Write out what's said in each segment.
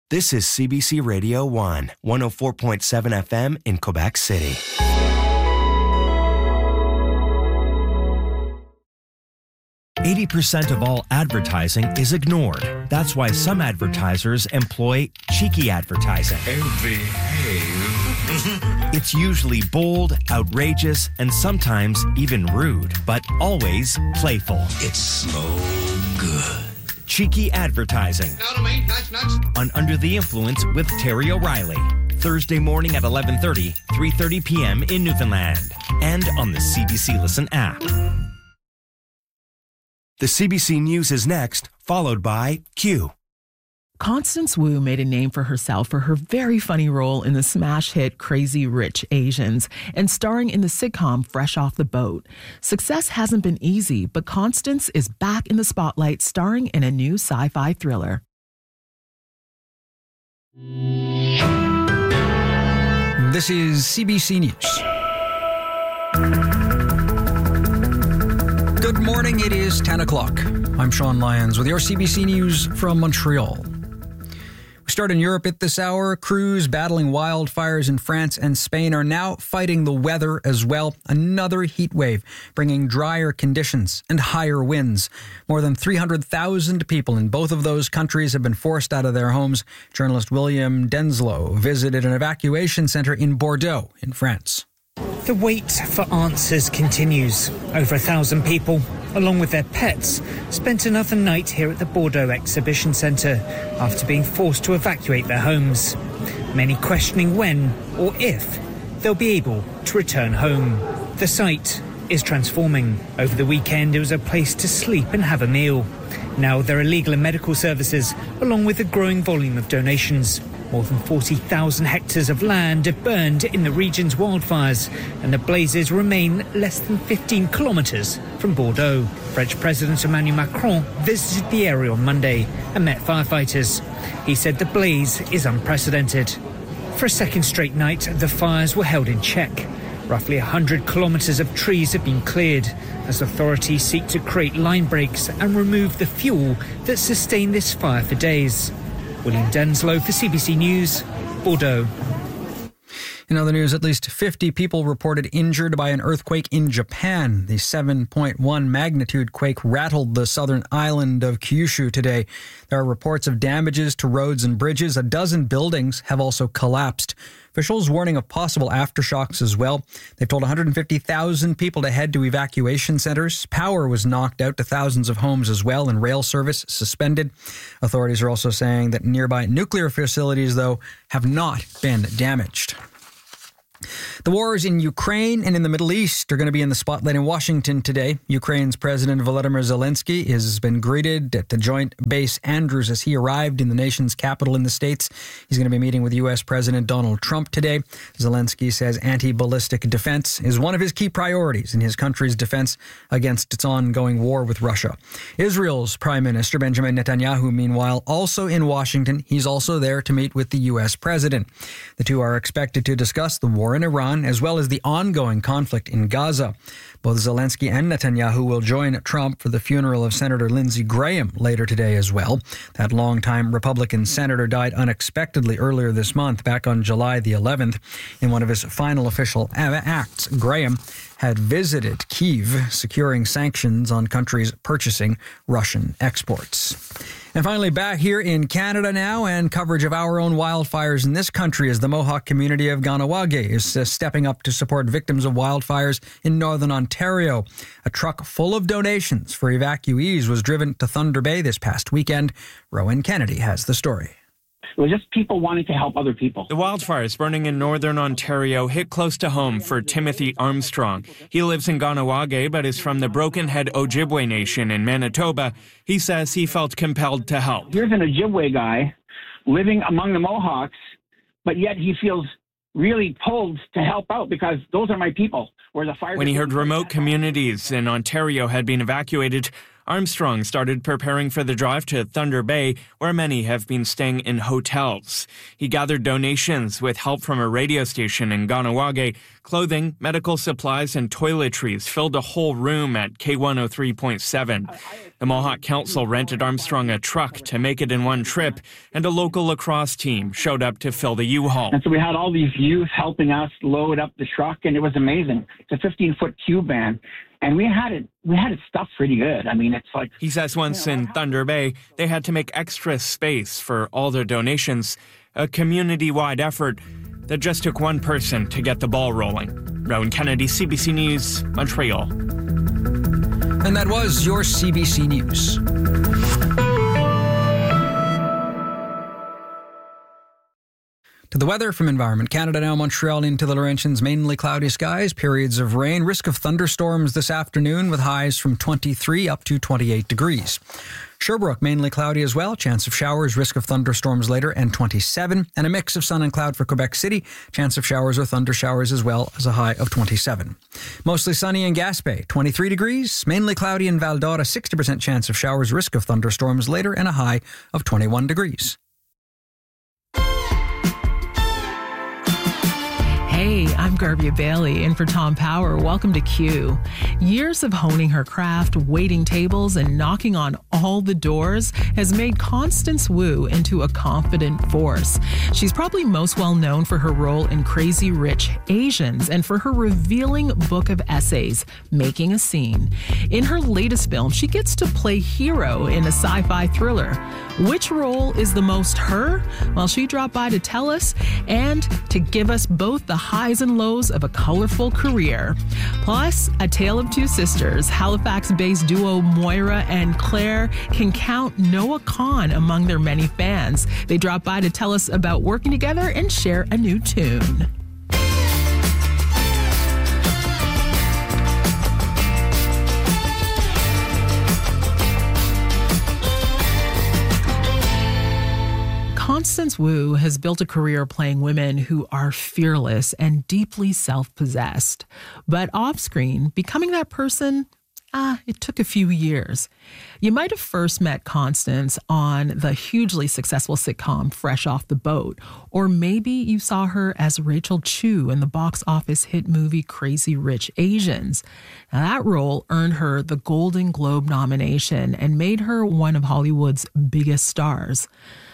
This is CBC Radio 1, 104.7 FM in Quebec City. %80 of all advertising is ignored. That's why some advertisers employ cheeky advertising. It's usually bold, outrageous, and sometimes even rude, but always playful. It's so good. Cheeky advertising. On Under the Influence with Terry O'Reilly. Thursday morning at 11:30, 3:30 p.m. in Newfoundland. And on the CBC Listen app. The CBC News is next, followed by Q. Constance Wu made a name for herself for her very funny role in the smash hit Crazy Rich Asians and starring in the sitcom Fresh Off the Boat. Success hasn't been easy, but Constance is back in the spotlight starring in a new sci-fi thriller. This is CBC News. Good morning, it is 10 o'clock. I'm Sean Lyons with your CBC News from Montreal. We start in Europe at this hour. Crews battling wildfires in France and Spain are now fighting the weather as well. Another heat wave, bringing drier conditions and higher winds. More than 300,000 people in both of those countries have been forced out of their homes. Journalist William Denslow visited an evacuation center in Bordeaux in France. The wait for answers continues. Over 1,000 people, along with their pets, spent another night here at the Bordeaux Exhibition Centre after being forced to evacuate their homes. Many questioning when or if they'll be able to return home. The site is transforming. Over the weekend, it was a place to sleep and have a meal. Now there are legal and medical services, along with a growing volume of donations. More than 40,000 hectares of land have burned in the region's wildfires, and the blazes remain less than 15 kilometres from Bordeaux. French President Emmanuel Macron visited the area on Monday and met firefighters. He said the blaze is unprecedented. For a second straight night, the fires were held in check. Roughly 100 kilometres of trees have been cleared as authorities seek to create line breaks and remove the fuel that sustained this fire for days. William Denslow for CBC News, Bordeaux. In other news, at least 50 people reported injured by an earthquake in Japan. The 7.1 magnitude quake rattled the southern island of Kyushu today. There are reports of damages to roads and bridges. A dozen buildings have also collapsed. Officials warning of possible aftershocks as well. They've told 150,000 people to head to evacuation centers. Power was knocked out to thousands of homes as well, and rail service suspended. Authorities are also saying that nearby nuclear facilities, though, have not been damaged. The wars in Ukraine and in the Middle East are going to be in the spotlight in Washington today. Ukraine's President Volodymyr Zelensky has been greeted at the Joint Base Andrews as he arrived in the nation's capital in the States. He's going to be meeting with U.S. President Donald Trump today. Zelensky says anti-ballistic defense is one of his key priorities in his country's defense against its ongoing war with Russia. Israel's Prime Minister Benjamin Netanyahu, meanwhile, also in Washington. He's also there to meet with the U.S. President. The two are expected to discuss the war in Iran, as well as the ongoing conflict in Gaza. Both Zelensky and Netanyahu will join Trump for the funeral of Senator Lindsey Graham later today as well. That longtime Republican senator died unexpectedly earlier this month, back on July the 11th. In one of his final official acts, Graham had visited Kyiv, securing sanctions on countries purchasing Russian exports. And finally, back here in Canada now, and coverage of our own wildfires in this country as the Mohawk community of Kahnawake is stepping up to support victims of wildfires in northern Ontario. A truck full of donations for evacuees was driven to Thunder Bay this past weekend. Rowan Kennedy has the story. It was just people wanting to help other people. The wildfires burning in northern Ontario hit close to home for Timothy Armstrong. He lives in Kahnawake but is from the Broken Head Ojibwe Nation in Manitoba. He says he felt compelled to help. Here's an Ojibwe guy living among the Mohawks, but yet he feels really pulled to help out because those are my people. Where the fire. When he heard remote communities in Ontario had been evacuated, Armstrong started preparing for the drive to Thunder Bay, where many have been staying in hotels. He gathered donations with help from a radio station in Kahnawake. Clothing, medical supplies, and toiletries filled a whole room at K103.7. The Mohawk Council rented Armstrong a truck to make it in one trip, and a local lacrosse team showed up to fill the U-Haul. And so we had all these youth helping us load up the truck, and it was amazing. It's a 15-foot cube van. And we had it stuffed pretty good. I mean, it's like... He says once in Thunder Bay, they had to make extra space for all their donations, a community-wide effort that just took one person to get the ball rolling. Rowan Kennedy, CBC News, Montreal. And that was your CBC News. To the weather from Environment Canada now. Montreal into the Laurentians, mainly cloudy skies, periods of rain, risk of thunderstorms this afternoon with highs from 23 up to 28 degrees. Sherbrooke, mainly cloudy as well, chance of showers, risk of thunderstorms later, and 27. And a mix of sun and cloud for Quebec City, chance of showers or thunder showers as well as a high of 27. Mostly sunny in Gaspé, 23 degrees, mainly cloudy in Val d'Or, a 60% chance of showers, risk of thunderstorms later, and a high of 21 degrees. Hey, I'm Garbia Bailey in for Tom Power. Welcome to Q. Years of honing her craft, waiting tables, and knocking on all the doors has made Constance Wu into a confident force. She's probably most well known for her role in Crazy Rich Asians and for her revealing book of essays, Making a Scene. In her latest film, she gets to play hero in a sci-fi thriller. Which role is the most her? Well, she dropped by to tell us and to give us both the highs and lows of a colorful career. Plus, a tale of two sisters. Halifax-based duo Moira and Claire can count Noah Kahan among their many fans. They drop by to tell us about working together and share a new tune. Constance Wu has built a career playing women who are fearless and deeply self-possessed. But off-screen, becoming that person, it took a few years. You might have first met Constance on the hugely successful sitcom Fresh Off the Boat, or maybe you saw her as Rachel Chu in the box office hit movie Crazy Rich Asians. Now, that role earned her the Golden Globe nomination and made her one of Hollywood's biggest stars.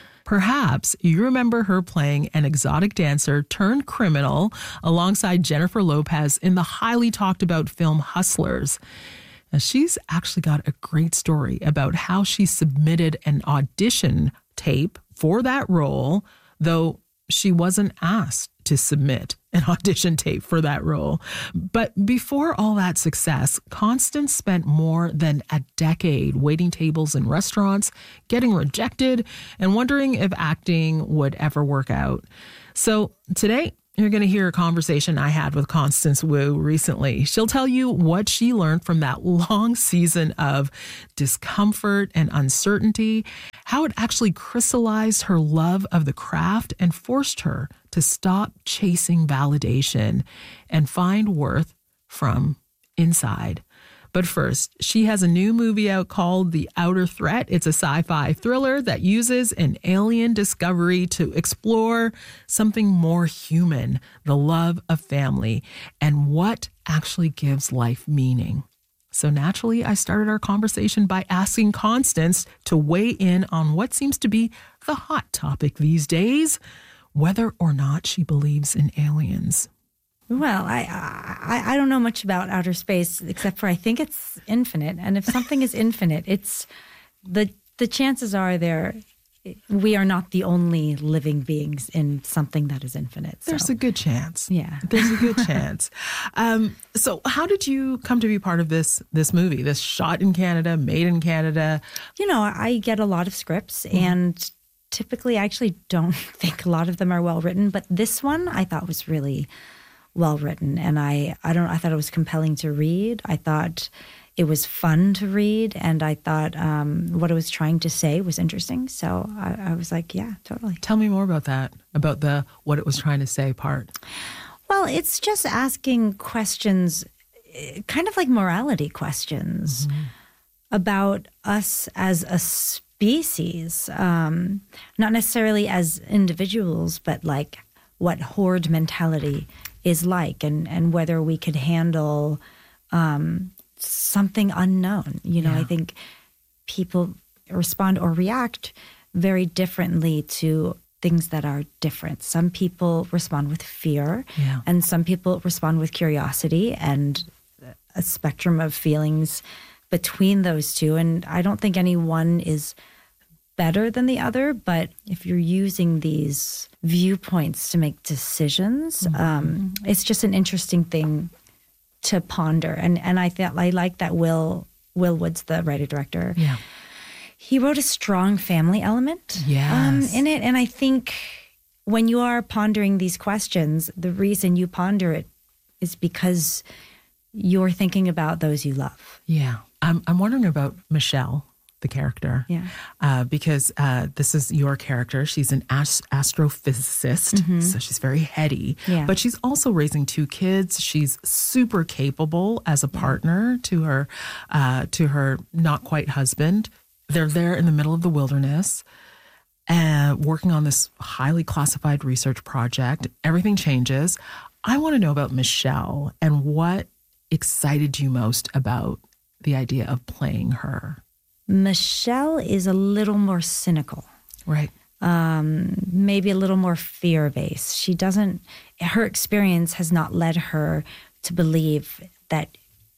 Perhaps you remember her playing an exotic dancer turned criminal alongside Jennifer Lopez in the highly talked about film Hustlers. Now, she's actually got a great story about how she submitted an audition tape for that role, though she wasn't asked to submit an audition tape for that role. But before all that success, Constance spent more than a decade waiting tables in restaurants, getting rejected, and wondering if acting would ever work out. So today, you're going to hear a conversation I had with Constance Wu recently. She'll tell you what she learned from that long season of discomfort and uncertainty, how it actually crystallized her love of the craft and forced her to stop chasing validation and find worth from inside. But first, she has a new movie out called The Outer Threat. It's a sci-fi thriller that uses an alien discovery to explore something more human, the love of family, and what actually gives life meaning. So naturally, I started our conversation by asking Constance to weigh in on what seems to be the hot topic these days, whether or not she believes in aliens. Well, I don't know much about outer space except for I think it's infinite. And if something is infinite, it's the chances are we are not the only living beings in something that is infinite. So. There's a good chance. Yeah. There's a good chance. So how did you come to be part of this movie, this shot in Canada, made in Canada? You know, I get a lot of scripts and typically I actually don't think a lot of them are well written. But this one I thought was really well written, and I thought it was compelling to read. I thought it was fun to read, and I thought what it was trying to say was interesting. So I was like, yeah, totally. Tell me more about that, about the what it was trying to say part. Well, it's just asking questions, kind of like morality questions. about us as a species, not necessarily as individuals, but like what horde mentality is like, and whether we could handle something unknown. You know, I think people respond or react very differently to things that are different. Some people respond with fear, and some people respond with curiosity, and a spectrum of feelings between those two. And I don't think any one is better than the other, but if you're using these viewpoints to make decisions, it's just an interesting thing to ponder. And I like that Will Woods, the writer-director, he wrote a strong family element in it. And I think when you are pondering these questions, the reason you ponder it is because you're thinking about those you love. Yeah. I'm wondering about Michelle, the character. Because this is your character. She's an astrophysicist, so she's very heady. But she's also raising 2 kids. She's super capable as a partner to her not quite husband. They're there in the middle of the wilderness, working on this highly classified research project. Everything changes. I want to know about Michelle and what excited you most about the idea of playing her. Michelle is a little more cynical. Right. Maybe a little more fear-based. Her experience has not led her to believe that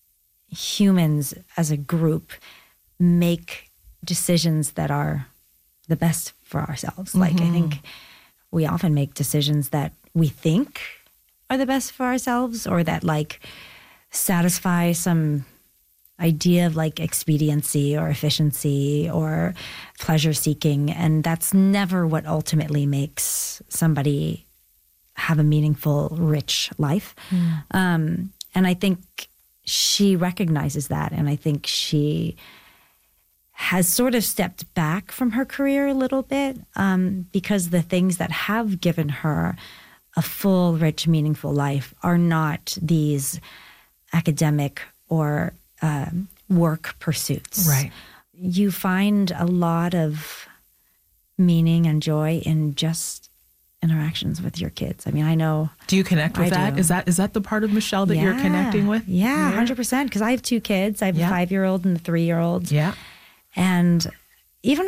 humans as a group make decisions that are the best for ourselves. Like, I think we often make decisions that we think are the best for ourselves, or that like satisfy some idea of like expediency or efficiency or pleasure seeking. And that's never what ultimately makes somebody have a meaningful, rich life. And I think she recognizes that. And I think she has sort of stepped back from her career a little bit, because the things that have given her a full, rich, meaningful life are not these academic or work pursuits. Right. You find a lot of meaning and joy in just interactions with your kids. I mean, I know. Do you connect with that? do. Is that the part of Michelle that you're connecting with? Yeah, 100%. Because I have 2 kids. I have a 5-year-old and a 3-year-old. Yeah. And even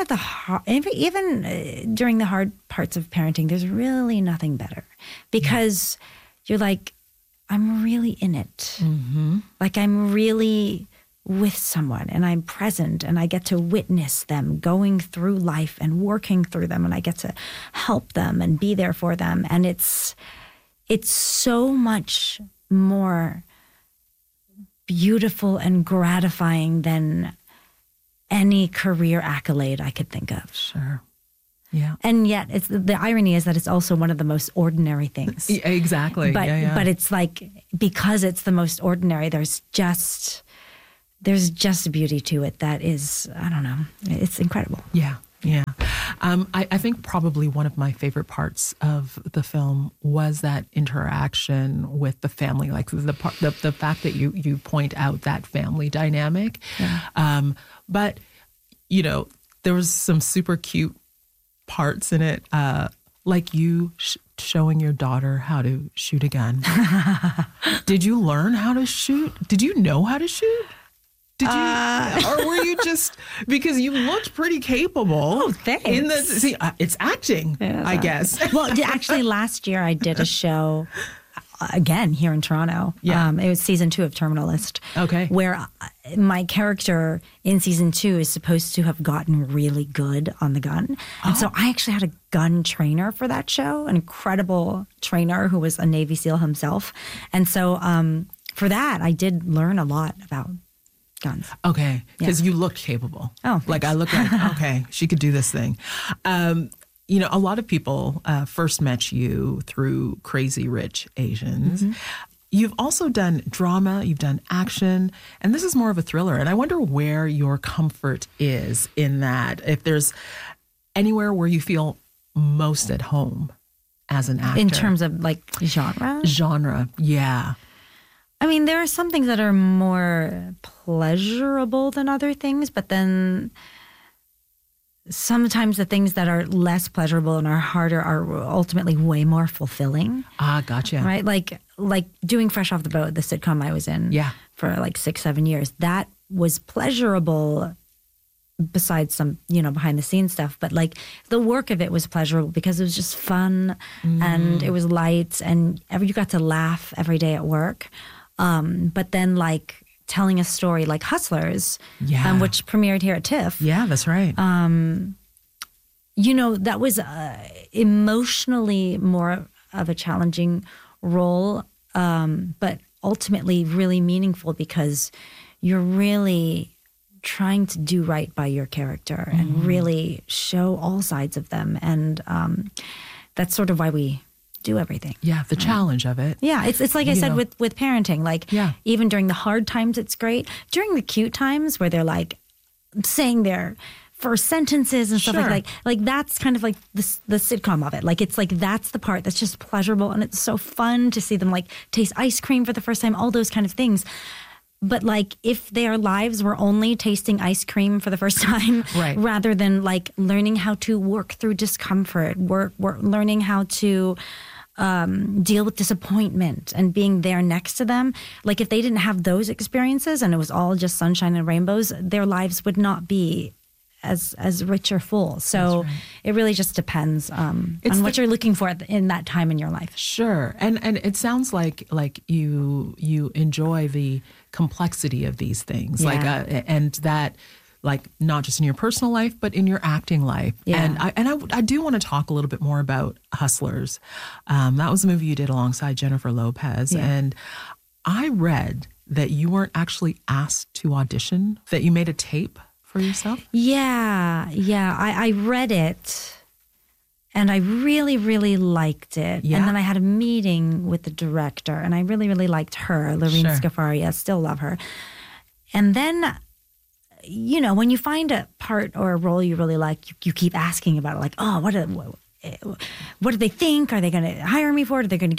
during the hard parts of parenting, there's really nothing better, because you're like, I'm really in it. Like, I'm really with someone, and I'm present, and I get to witness them going through life and working through them, and I get to help them and be there for them. And it's so much more beautiful and gratifying than any career accolade I could think of. Sure. Yeah. And yet, the irony is that it's also one of the most ordinary things. Exactly. But it's like, because it's the most ordinary, there's just a beauty to it that is, I don't know, it's incredible. Yeah. Yeah. I think probably one of my favorite parts of the film was that interaction with the family, like the fact that you point out that family dynamic. Yeah. But, you know, there was some super cute parts in it, like you showing your daughter how to shoot a gun. Did you learn how to shoot? Did you know how to shoot? Did you, or were you just, because you looked pretty capable? Oh, thanks. It's acting, I guess. Well, actually, last year I did a show again here in Toronto. Yeah. It was season 2 of Terminalist. Okay. Where my character in season 2 is supposed to have gotten really good on the gun. And so I actually had a gun trainer for that show, an incredible trainer who was a Navy SEAL himself. And so for that, I did learn a lot about guns. Okay. Because you looked capable. Oh, thanks. Like I looked like, okay, she could do this thing. You know, a lot of people first met you through Crazy Rich Asians. Mm-hmm. You've also done drama, you've done action, and this is more of a thriller. And I wonder where your comfort is in that, if there's anywhere where you feel most at home as an actor. In terms of like genre? Genre, yeah. I mean, there are some things that are more pleasurable than other things, but then sometimes the things that are less pleasurable and are harder are ultimately way more fulfilling. Ah, gotcha. Right? Like doing Fresh Off the Boat, the sitcom I was in for like 6-7 years. That was pleasurable besides some, behind the scenes stuff. But like the work of it was pleasurable because it was just fun and it was light and you got to laugh every day at work. But then like telling a story like Hustlers, which premiered here at TIFF. Yeah, that's right. That was emotionally more of a challenging role, but ultimately really meaningful because you're really trying to do right by your character and really show all sides of them. And that's sort of why we do everything. Yeah, the challenge of it. Yeah, it's like I said with parenting. Like, even during the hard times, it's great. During the cute times where they're like saying their first sentences and stuff like that's kind of like the sitcom of it. Like, it's like that's the part that's just pleasurable and it's so fun to see them like taste ice cream for the first time, all those kind of things. But like if their lives were only tasting ice cream for the first time, rather than like learning how to work through discomfort, learning how to deal with disappointment and being there next to them. Like if they didn't have those experiences and it was all just sunshine and rainbows, their lives would not be as rich or full. So it really just depends on what you're looking for in that time in your life. Sure. And it sounds like you enjoy the complexity of these things. And that like not just in your personal life, but in your acting life. Yeah. And I do want to talk a little bit more about Hustlers. That was a movie you did alongside Jennifer Lopez. Yeah. And I read that you weren't actually asked to audition, that you made a tape for yourself? Yeah. I read it and I really, really liked it. Yeah. And then I had a meeting with the director and I really, really liked her, Lorene Scafari. I still love her. And then, when you find a part or a role you really like, you keep asking about it. Like, oh, what do they think? Are they going to hire me for it? Are they going to